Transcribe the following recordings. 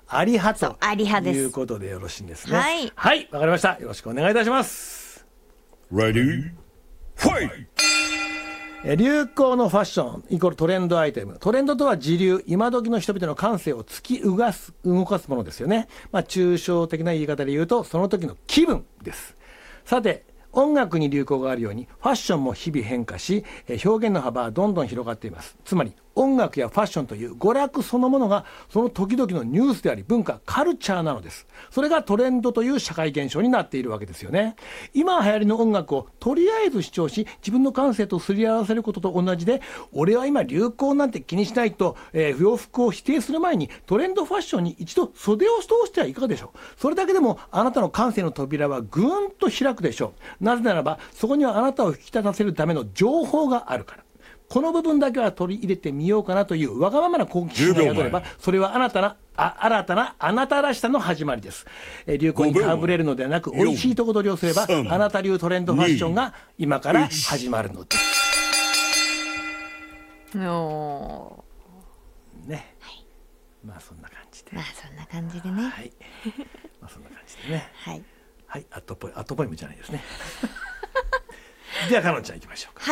あり派とあり派ですいうことでよろしいんですね。 はい、 はい、わかりました。よろしくお願いいたします。 Ready? Fight! 流行のファッションイコールトレンドアイテム。トレンドとは時流、今時の人々の感性を突き動かすものですよね。抽象的な言い方で言うとその時の気分です。さて、音楽に流行があるようにファッションも日々変化し、表現の幅はどんどん広がっています。つまり音楽やファッションという娯楽そのものがその時々のニュースであり文化、カルチャーなのです。それがトレンドという社会現象になっているわけですよね。今流行りの音楽をとりあえず主張し自分の感性とすり合わせることと同じで、俺は今流行なんて気にしないと、洋服を否定する前にトレンドファッションに一度袖を通してはいかがでしょう。それだけでもあなたの感性の扉はぐーんと開くでしょう。なぜならばそこにはあなたを引き立たせるための情報があるから。この部分だけは取り入れてみようかなというわがままな好奇心が宿れば、それは新たなあなたらしさの始まりです。流行にかぶれるのではなく、美味しいとこ取りをすればあなた流トレンドファッションが今から始まるのですね。はい、そんな感じで、 そんな感じでね、 はいそんな感じでね、 はいはい、アットポエムじゃないですねではかのんちゃんいきましょうか。 はい。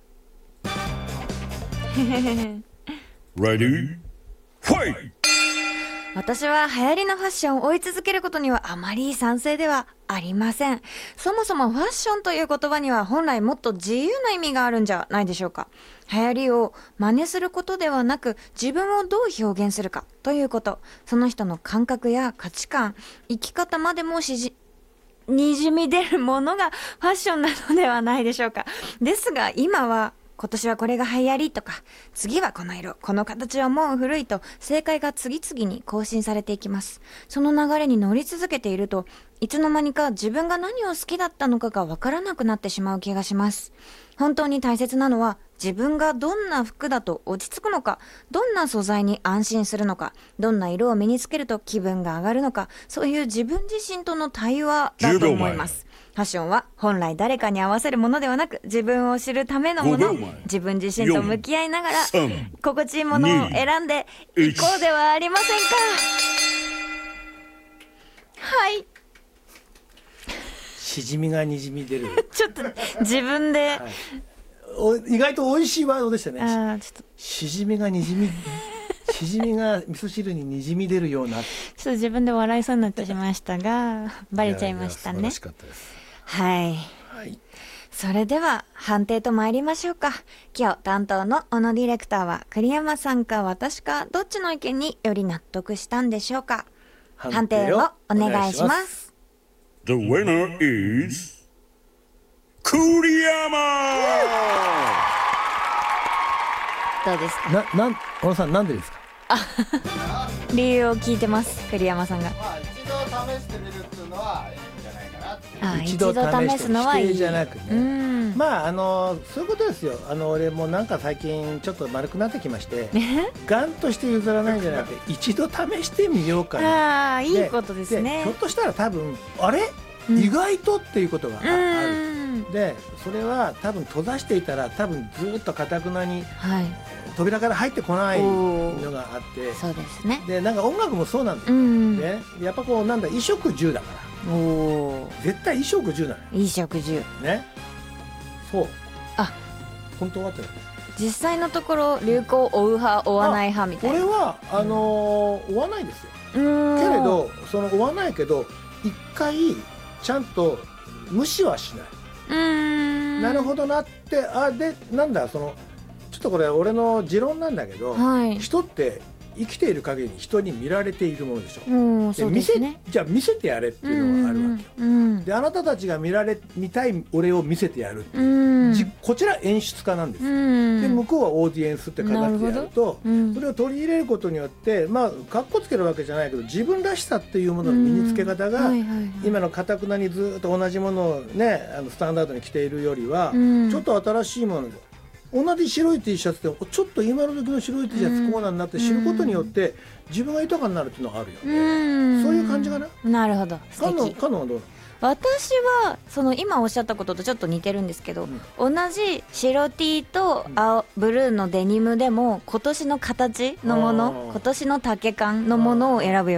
Ready? Fight! 私は流行りのファッションを追い続けることにはあまり賛成ではありません。そもそもファッションという言葉には本来もっと自由な意味があるんじゃないでしょうか。流行りを真似することではなく、自分をどう表現するかということ、その人の感覚や価値観、生き方までもにじみ出るものがファッションなのではないでしょうか。ですが今は今年はこれが流行りとか、次はこの色、この形はもう古いと正解が次々に更新されていきます。その流れに乗り続けていると、いつの間にか自分が何を好きだったのかがわからなくなってしまう気がします。本当に大切なのは、自分がどんな服だと落ち着くのか、どんな素材に安心するのか、どんな色を身につけると気分が上がるのか、そういう自分自身との対話だと思います。ファッションは本来誰かに合わせるものではなく、自分を知るためのもの。自分自身と向き合いながら心地いいものを選んでいこうではありませんか。はい。 しじみがにじみ出るちょっと自分で、 意外と美味しいワードでしたね。 ちょっとしじみが味噌汁ににじみ出るような、 ちょっと自分で笑いそうになってしましたがバレちゃいましたね。 素晴らしかったです。 はい、それでは判定と参りましょうか。今日担当の小野ディレクターは栗山さんか私かどっちの意見により納得したんでしょうか。判定をお願いします。 The winner is 栗山。 どうですか。 小野さん、なんでですか。 理由を聞いてます、栗山さんが。 一度試してみるっていうのはいいんじゃないかなって。 一度試すのはいい、否定じゃなくね、そういうことですよ。俺もなんか最近ちょっと丸くなってきましてガンとして譲らないんじゃなくて一度試してみようかな。 いいことですね。 ひょっとしたら多分意外とっていうことがある。でそれは多分閉ざしていたら多分ずっと堅くなに、扉から入ってこないのがあって、 そうですね。 でなんか音楽もそうなんだよ、やっぱこうなんだ衣食住だから、絶対衣食住なの。 衣食住ね。そう。本当はって実際のところ流行を追う派追わない派みたいな。 これは追わないですよ。けれど追わないけど一回ちゃんと無視はしない。なるほどなって。でなんだちょっとこれ俺の持論なんだけど、人って生きている限り人に見られているものでしょ。 そうですね。 じゃあ見せてやれっていうのがあるわけよ。であなたたちが見たい俺を見せてやるっていう、こちら演出家なんですよ。で向こうはオーディエンスって形でやると、それを取り入れることによってかっこつけるわけじゃないけど自分らしさっていうものの身につけ方が今の堅くなにずっと同じものをねスタンダードに着ているよりはちょっと新しいもので。同じ白い T シャツでちょっと今の時の白い T シャツこうなんだって知ることによって自分が豊かになるっていうのがあるよね。そういう感じかな。なるほど。カノンはどう？ 私は今おっしゃったこととちょっと似てるんですけど、同じ白 T とブルーのデニムでも今年の形のもの、今年の丈感のものを選ぶよ